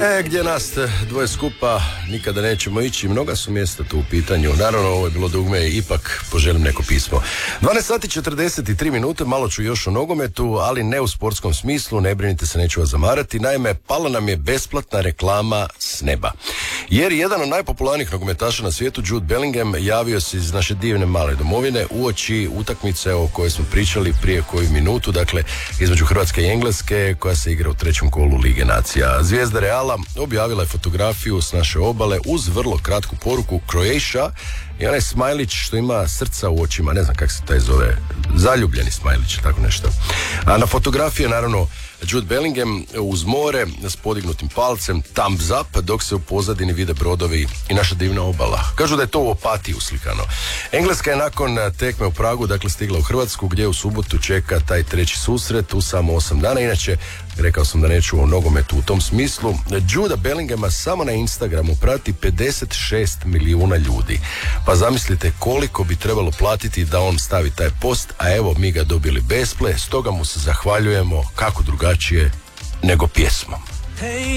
Gdje nas dvoje skupa nikada nećemo ići, mnoga su mjesta tu u pitanju. Naravno, ovo je bilo dugme i ipak poželim neko pismo. 12 sati 43 minute, malo ću još o nogometu, ali ne u sportskom smislu, ne brinite se, neću vas zamarati. Naime, pala nam je besplatna reklama s neba. Jer jedan od najpopularnijih nogometaša na svijetu, Jude Bellingham, javio se iz naše divne male domovine uoči utakmice o kojoj smo pričali prije koju minutu, dakle između Hrvatske i Engleske, koja se igra u trećem kolu Lige nacija. Zvijezda Reala objavila je fotografiju s naše obale uz vrlo kratku poruku Croatia i onaj smajlić što ima srca u očima, ne znam kako se taj zove, zaljubljeni smajlić, tako nešto. A na fotografiji je naravno Jude Bellingham uz more s podignutim palcem, thumbs up, dok se u pozadini vide brodovi i naša divna obala. Kažu da je to u Opatiji uslikano. Engleska je nakon tekme u Pragu, dakle, stigla u Hrvatsku, gdje u subotu čeka taj treći susret u samo 8 dana. Inače, rekao sam da neću o nogometu u tom smislu. Juda Bellinghama samo na Instagramu prati 56 milijuna ljudi. Pa zamislite koliko bi trebalo platiti da on stavi taj post, a evo mi ga dobili besple, stoga mu se zahvaljujemo, kako drugačije nego pjesmom.